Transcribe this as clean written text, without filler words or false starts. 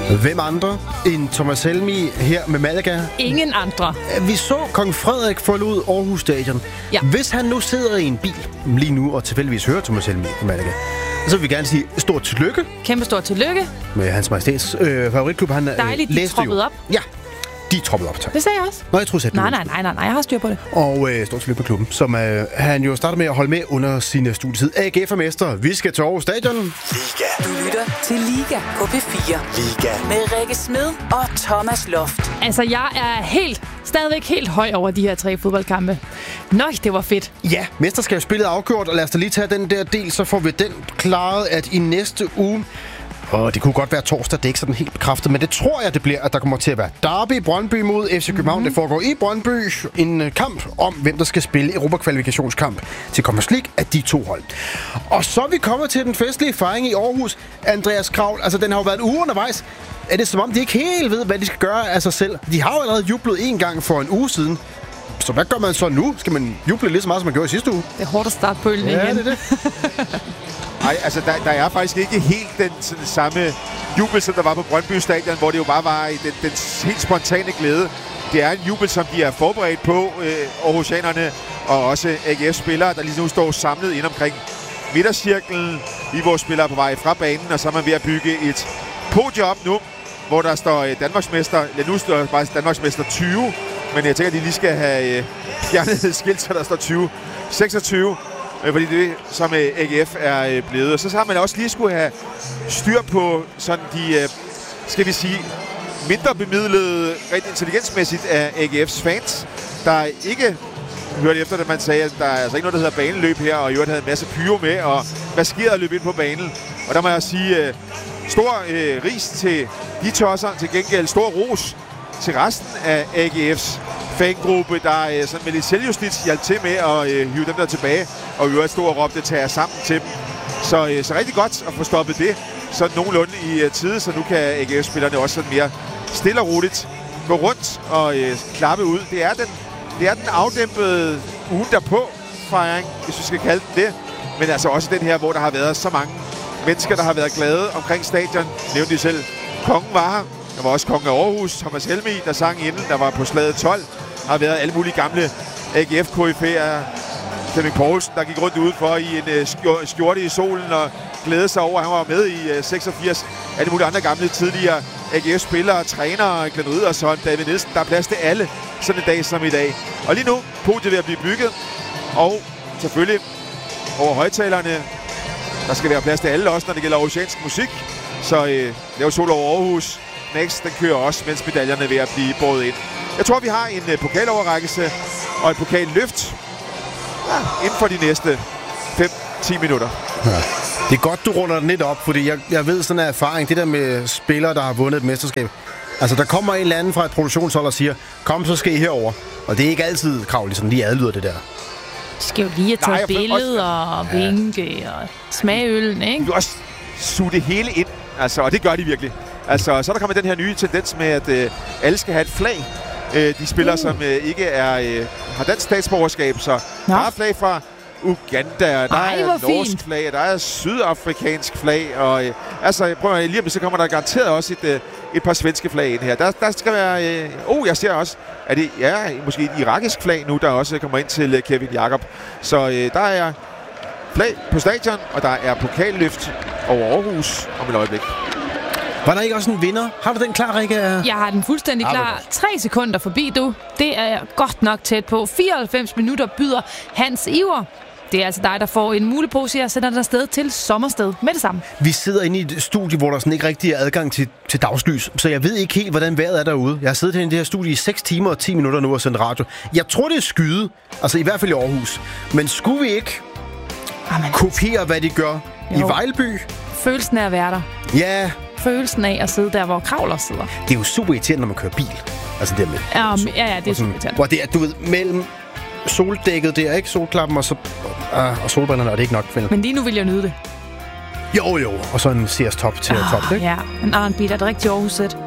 Hvem andre end Thomas Helmig her med Malaga? Ingen andre. Vi så kong Frederik forlod Aarhus Stadion. Ja. Hvis han nu sidder i en bil lige nu og tilfældigvis hører Thomas Helmig på Malaga, så vil vi gerne sige stort tillykke. Kæmpe stort tillykke. Med Hans Majestæts favoritklub. Han dejligt, de troppede op. Ja, de troppede op, tak. Det sagde jeg også. Nå, jeg troede, Nej, jeg har styr på det. Og stort tillykke med klubben, som han jo startede med at holde med under sin studietid. AGF er mester. Vi skal til Aarhus Stadion. Liga. Du lytter til Liga på P4. Liga. Med Rikke Smed og Thomas Loft. Altså, jeg er stadigvæk helt høj over de her 3 fodboldkampe. Nøj, det var fedt. Ja, mesterskabsspillet er afgjort, og lad os da lige tage den der del, så får vi den klaret, at i næste uge... Og det kunne godt være torsdag, det er ikke sådan helt bekræftet, men det tror jeg, det bliver, at der kommer til at være derby Brøndby mod FC København. Det foregår i Brøndby. En kamp om, hvem der skal spille Europa-kvalifikationskamp til Conference League af de 2 hold. Og så er vi kommet til den festlige fejring i Aarhus. Andreas Kravl, altså den har jo været en uge undervejs. Er det som om, de ikke helt ved, hvad de skal gøre af sig selv? De har jo allerede jublet en gang for en uge siden. Så hvad gør man så nu? Skal man juble lige så meget, som man gjorde i sidste uge? Det er hårdt at starte pøllen igen. Ja, det er det. Nej, altså der er faktisk ikke helt den samme jubel, som der var på Brøndby Stadion, hvor det jo bare var den helt spontane glæde. Det er en jubel, som de er forberedt på, Aarhusianerne og også AGF-spillere, der lige nu står samlet ind omkring midtercirklen. Vi vores spillere på vej fra banen, og så er man ved at bygge et podium op nu, hvor der står Danmarksmester. Ja, nu står bare Danmarksmester 20, men jeg tænker, at de lige skal have fjernet et skilt, så der står 2026. Fordi det som AGF er blevet. Og så har man også lige skulle have styr på sådan de, skal vi sige, mindre bemidlede, rent intelligensmæssigt af AGF's fans, der ikke hørte efter, at man sagde, at der er altså ikke noget, der hedder baneløb her, og i øvrigt havde en masse pyro med, og maskeret at løbe ind på banen. Og der må jeg sige, stor ris til de tosser, til gengæld stor ros til resten af AGF's fangruppe, der sådan med lidt selvjustits hjalp til med at hive dem der tilbage, og i øvrigt stå og råbte, tager sammen til dem. Så rigtig godt at få stoppet det så nogenlunde i tide, så nu kan AGF-spillerne også sådan mere stille og roligt gå rundt og klappe ud. Det er den afdæmpede ugen derpå fejring, hvis vi skal kalde den det, men altså også den her, hvor der har været så mange mennesker, der har været glade omkring stadion. Nævnte de selv, kongen var her. Der var også kongen af Aarhus, Thomas Helmig, der sang inden, der var på slaget 12. Der har været alle mulige gamle AGF-KF'er. Flemming Poulsen, der gik rundt udenfor i en skjorte i solen og glædede sig over, han var med i 86. Alle mulige andre gamle tidligere AGF-spillere, trænere, Glenn Riddersson, David Nielsen. Der er plads til alle sådan en dag som i dag. Og lige nu, podiet ved at blive bygget. Og selvfølgelig over højtalerne, der skal være plads til alle også, når det gælder aarhusiansk musik. Så lav sol over Aarhus. Next, den kører også, mens medaljerne er ved at blive båret ind. Jeg tror, vi har en pokaloverrækkelse og et pokalløft inden for de næste 5-10 minutter. Ja. Det er godt, du runder den lidt op, fordi jeg ved sådan en erfaring, det der med spillere, der har vundet et mesterskab. Altså, der kommer en eller anden fra et produktionshold og siger, kom, så skal I herover. Og det er ikke altid Kravl, ligesom lige adlyder det der. Skal jo lige have taget billeder og vinke og smage øllen, ikke? Du vil også suge det hele ind, altså, og det gør de virkelig. Altså, så er der kommet den her nye tendens med, at alle skal have et flag. De spillere, som ikke har dansk statsborgerskab, så der er flag fra Uganda, der er norsk flag, der er sydafrikansk flag, og altså, prøv at lige om så kommer der garanteret også et par svenske flag ind her. Der skal være, jeg ser også, at det er måske et irakisk flag nu, der også kommer ind til Kevin Jakob. Så der er flag på stadion, og der er pokalløft over Aarhus om et øjeblik. Var der ikke også en vinder? Har du den klar, Rikke? Jeg har den fuldstændig klar. 3 sekunder forbi, du. Det er godt nok tæt på. 94 minutter byder Hans Iver. Det er altså dig, der får en mulepose, og sender dig afsted til Sommersted med det samme. Vi sidder inde i et studie, hvor der sådan ikke rigtig er adgang til dagslys, så jeg ved ikke helt, hvordan vejret er derude. Jeg har siddet herinde i det her studie i 6 timer og 10 minutter nu og sendt radio. Jeg tror, det er skyde, altså i hvert fald i Aarhus. Men skulle vi ikke kopiere, hvad de gør i Vejlby? Følelsen af at være der. Ja. Følelsen af at sidde der, hvor Kravler sidder. Det er jo super irriterende, når man kører bil. Altså det med. Ja, det er super irriterende. Hvor det er, du ved, mellem soldækket der, ikke? Solklappen og så og solbrillerne, og det er ikke nok. Men lige nu vil jeg nyde det. Jo. Og så en CS Top til top, ikke? Ja, en R&B, der er det rigtige Aarhus-sæt.